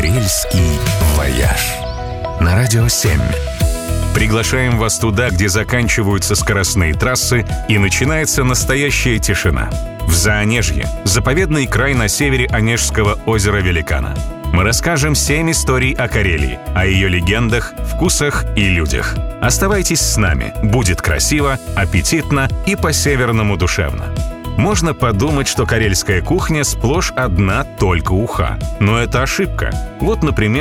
Карельский вояж. На Радио 7. Приглашаем вас туда, где заканчиваются скоростные трассы и начинается настоящая тишина. В Заонежье, заповедный край на севере Онежского озера Великана. Мы расскажем 7 историй о Карелии, о ее легендах, вкусах и людях. Оставайтесь с нами. Будет красиво, аппетитно и по-северному душевно. Можно подумать, что карельская кухня сплошь одна только уха. Но это ошибка. Вот, например,